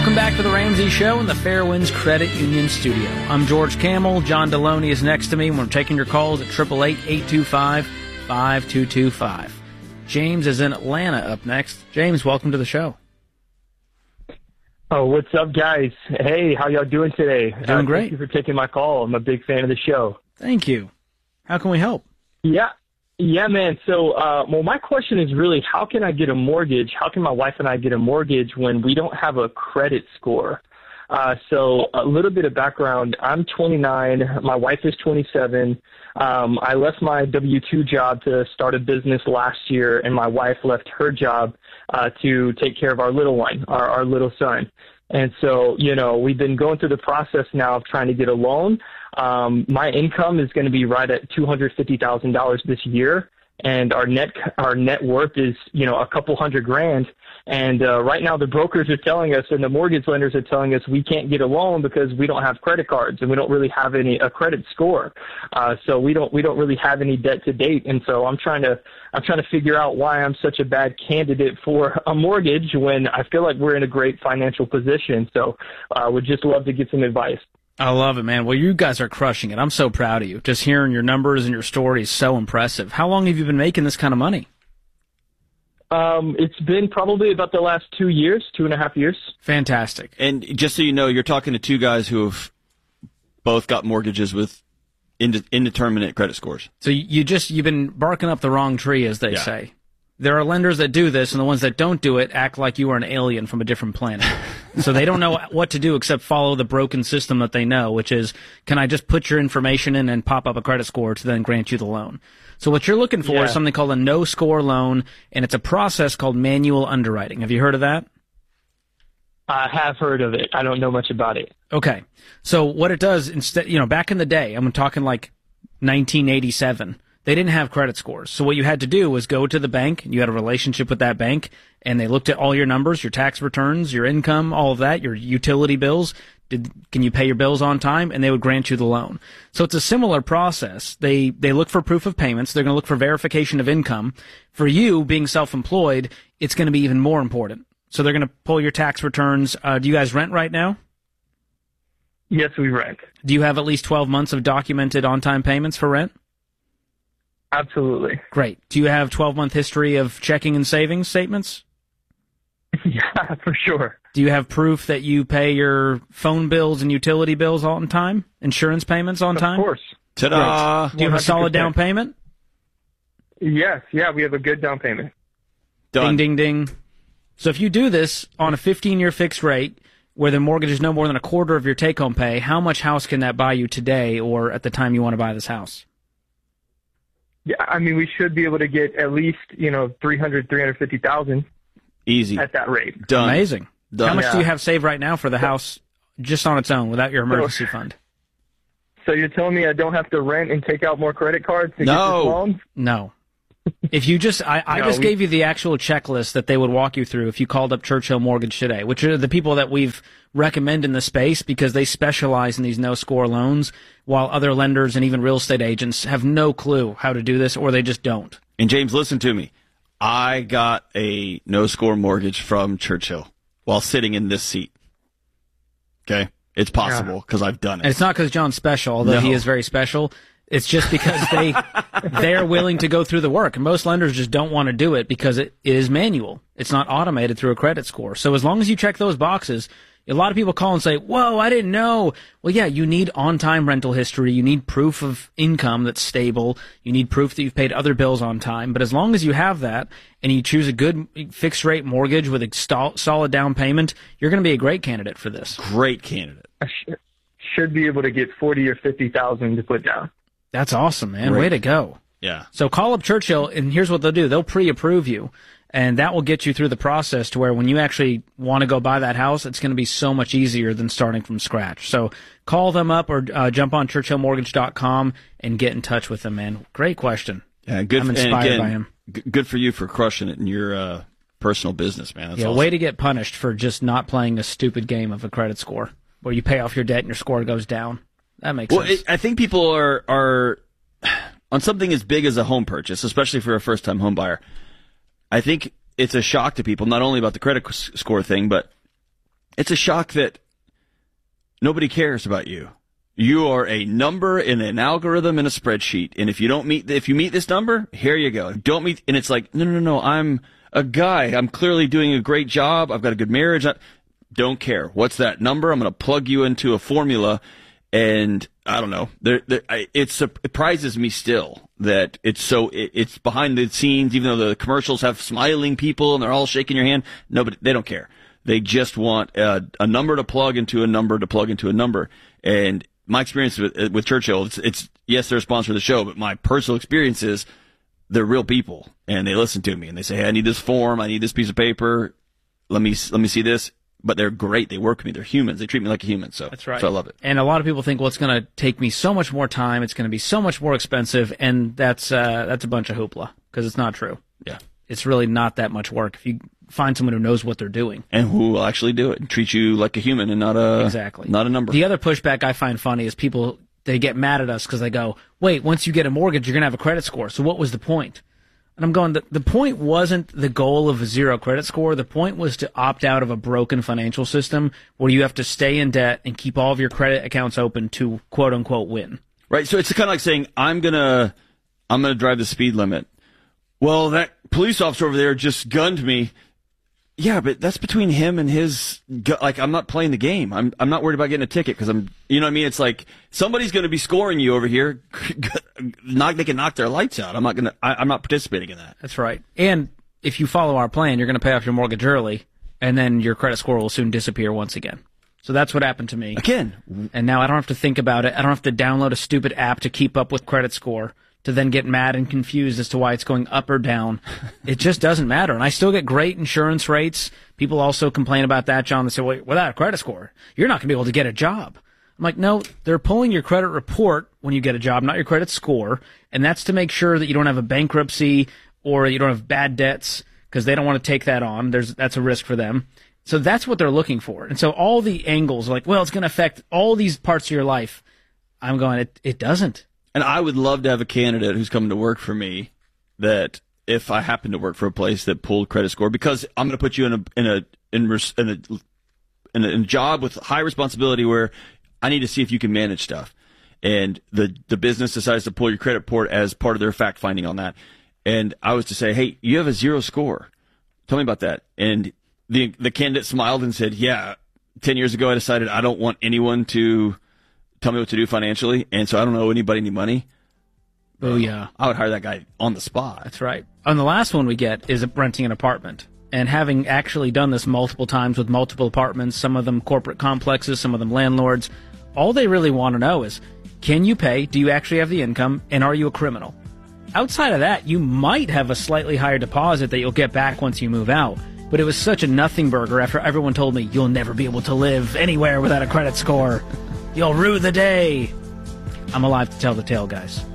Welcome back to the Ramsey Show in the Fairwinds Credit Union studio. I'm George Camel. John Deloney is next to me. We're taking your calls at 888-825-5225. James is in Atlanta up next. James, welcome to the show. Oh, what's up, guys? Hey, how y'all doing today? Doing great. Thank you for taking my call. I'm a big fan of the show. Thank you. How can we help? Yeah, man. So, my question is really, how can I get a mortgage? How can my wife and I get a mortgage when we don't have a credit score? So a little bit of background. I'm 29. My wife is 27. I left my W-2 job to start a business last year, and my wife left her job to take care of our little one, our little son. And so, we've been going through the process now of trying to get a loan. My income is going to be right at $250,000 this year, and our net worth is, a couple $100,000. And right now the brokers are telling us and the mortgage lenders are telling us we can't get a loan because we don't have credit cards and we don't really have a credit score. So we don't really have any debt to date. And so I'm trying to figure out why I'm such a bad candidate for a mortgage when I feel like we're in a great financial position. So would just love to get some advice. I love it, man. Well, you guys are crushing it. I'm so proud of you. Just hearing your numbers and your story is so impressive. How long have you been making this kind of money? It's been probably about the last 2 years, 2.5 years. Fantastic. And just so you know, you're talking to two guys who have both got mortgages with indeterminate credit scores. So you've been barking up the wrong tree, as they say. There are lenders that do this, and the ones that don't do it act like you are an alien from a different planet. So they don't know what to do except follow the broken system that they know, which is, can I just put your information in and pop up a credit score to then grant you the loan? So what you're looking for is something called a no-score loan, and it's a process called manual underwriting. Have you heard of that? I have heard of it. I don't know much about it. Okay. So what it does, instead, back in the day, I'm talking like 1987, they didn't have credit scores. So what you had to do was go to the bank, you had a relationship with that bank, and they looked at all your numbers, your tax returns, your income, all of that, your utility bills. Can you pay your bills on time? And they would grant you the loan. So it's a similar process. They look for proof of payments. They're going to look for verification of income. For you, being self-employed, it's going to be even more important. So they're going to pull your tax returns. Do you guys rent right now? Yes, we rent. Do you have at least 12 months of documented on-time payments for rent? Absolutely. Great. Do you have 12-month history of checking and savings statements? Yeah, for sure. Do you have proof that you pay your phone bills and utility bills on time? Insurance payments on time? Of course. Ta-da! Do you have a solid down payment? Yes. Yeah, we have a good down payment. Done. Ding, ding, ding. So if you do this on a 15-year fixed rate where the mortgage is no more than a quarter of your take-home pay, how much house can that buy you today or at the time you want to buy this house? Yeah, I mean, we should be able to get at least, $350,000 Easy. at that rate. Done. Amazing. Done. How much do you have saved right now for the house just on its own without your emergency fund? So you're telling me I don't have to rent and take out more credit cards to get this loan? No. If you just, I just gave you the actual checklist that they would walk you through if you called up Churchill Mortgage today, which are the people that we've recommend in the space because they specialize in these no-score loans, while other lenders and even real estate agents have no clue how to do this, or they just don't. And James, listen to me. I got a no-score mortgage from Churchill while sitting in this seat. Okay? It's possible because I've done it. And it's not because John's special, although he is very special. It's just because they're willing to go through the work. And most lenders just don't want to do it because it is manual. It's not automated through a credit score. So as long as you check those boxes, a lot of people call and say, whoa, I didn't know. Well, yeah, you need on-time rental history. You need proof of income that's stable. You need proof that you've paid other bills on time. But as long as you have that and you choose a good fixed-rate mortgage with a solid down payment, you're going to be a great candidate for this. Great candidate. I should be able to get $40,000 or $50,000 to put down. That's awesome, man. Great. Way to go. Yeah. So call up Churchill, and here's what they'll do. They'll pre-approve you, and that will get you through the process to where when you actually want to go buy that house, it's going to be so much easier than starting from scratch. So call them up or jump on churchillmortgage.com and get in touch with them, man. Great question. Yeah, good. I'm inspired by him. Good for you for crushing it in your personal business, man. That's awesome. Way to get punished for just not playing a stupid game of a credit score where you pay off your debt and your score goes down. That makes sense. I think people are on something as big as a home purchase, especially for a first-time home buyer. I think it's a shock to people, not only about the credit score thing, but it's a shock that nobody cares about you. You are a number in an algorithm in a spreadsheet, and if you meet this number, here you go. Don't meet, and it's like, no, I'm a guy. I'm clearly doing a great job. I've got a good marriage. Don't care. What's that number? I'm going to plug you into a formula, and I don't know. It surprises me still that it's behind the scenes, even though the commercials have smiling people and they're all shaking your hand. Nobody, they don't care. They just want a number to plug into a number to plug into a number. And my experience with Churchill, it's yes, they're a sponsor of the show, but my personal experience is they're real people, and they listen to me, and they say, hey, I need this form, I need this piece of paper, let me see this. But they're great. They work with me. They're humans. They treat me like a human. So that's right. So I love it. And a lot of people think, well, it's going to take me so much more time. It's going to be so much more expensive, and that's a bunch of hoopla, because it's not true. Yeah, it's really not that much work if you find someone who knows what they're doing and who will actually do it and treat you like a human and not a number. The other pushback I find funny is people, they get mad at us because they go, wait, once you get a mortgage, you're going to have a credit score. So what was the point? And I'm going, the point wasn't the goal of a zero credit score. The point was to opt out of a broken financial system where you have to stay in debt and keep all of your credit accounts open to quote unquote win. Right. So it's kind of like saying, I'm gonna drive the speed limit. Well, that police officer over there just gunned me. Yeah, but that's between him and his, like, I'm not playing the game. I'm not worried about getting a ticket because you know what I mean? It's like somebody's going to be scoring you over here. They can knock their lights out. I'm not participating in that. That's right. And if you follow our plan, you're going to pay off your mortgage early, and then your credit score will soon disappear once again. So that's what happened to me. Again. And now I don't have to think about it. I don't have to download a stupid app to keep up with credit score, to then get mad and confused as to why it's going up or down. It just doesn't matter. And I still get great insurance rates. People also complain about that, John. They say, well, without a credit score, you're not going to be able to get a job. I'm like, no, they're pulling your credit report when you get a job, not your credit score. And that's to make sure that you don't have a bankruptcy or you don't have bad debts, because they don't want to take that on. That's a risk for them. So that's what they're looking for. And so all the angles are like, well, it's going to affect all these parts of your life. I'm going, it doesn't. And I would love to have a candidate who's coming to work for me that, if I happen to work for a place that pulled credit score, because I'm going to put you in a job with high responsibility where I need to see if you can manage stuff. And the business decides to pull your credit report as part of their fact finding on that. And I was to say, hey, you have a zero score. Tell me about that. And the candidate smiled and said, yeah, 10 years ago I decided I don't want anyone to tell me what to do financially, and so I don't owe anybody any money. Oh, yeah. I would hire that guy on the spot. That's right. And the last one we get is renting an apartment. And having actually done this multiple times with multiple apartments, some of them corporate complexes, some of them landlords, all they really want to know is, can you pay? Do you actually have the income? And are you a criminal? Outside of that, you might have a slightly higher deposit that you'll get back once you move out. But it was such a nothing burger after everyone told me, you'll never be able to live anywhere without a credit score. You'll rue the day. I'm alive to tell the tale, guys.